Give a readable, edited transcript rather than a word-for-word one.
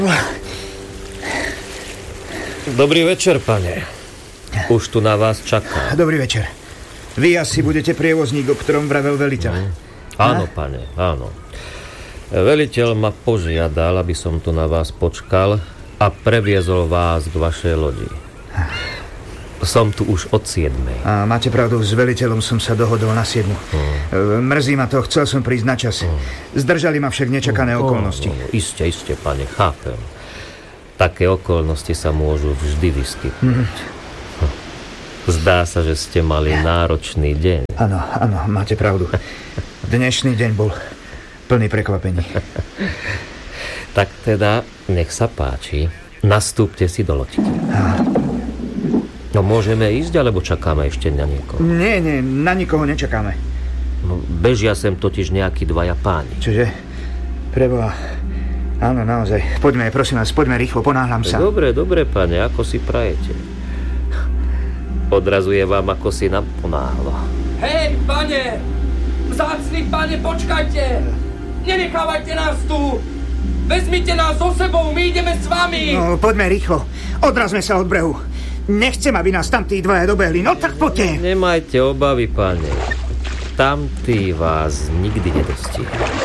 Dobrý večer, pane. Už tu na vás čaká. Dobrý večer. Vy asi budete prievozník, o ktorom vravel veliteľ. Áno, pane, áno. Veliteľ ma požiadal, aby som tu na vás počkal a previezol vás k vašej lodi. Som tu už od 7. A máte pravdu, s veliteľom som sa dohodol na 7. Mrzí ma to, chcel som prísť na čas. Zdržali ma však nečakané okolnosti. Iste, pane, chápem. Také okolnosti sa môžu vždy vyskytnúť. Zdá sa, že ste mali náročný deň. Áno, máte pravdu. Dnešný deň bol plný prekvapení. Tak teda, nech sa páči. Nastúpte si do loďky. No môžeme ísť, alebo čakáme ešte na niekoho? Nie, na nikoho nečakáme. No, bežia sem totiž nejakí dvaja páni. Čože? Preboha. Áno, naozaj. Poďme, prosím vás, poďme rýchlo, ponáhľam sa. Dobre, pane, ako si prajete. Odrazuje vám, ako si nám ponáhlo. Hej, pane! Vzácny pane, počkajte! Nenechávajte nás tu! Vezmite nás so sebou, my ideme s vami! No, poďme rýchlo. Odrazme sa od brehu. Nechcem, aby nás tamtí dvaja dobehli. No tak poďte. Nemajte obavy, pane. Tamtí vás nikdy nedostihli.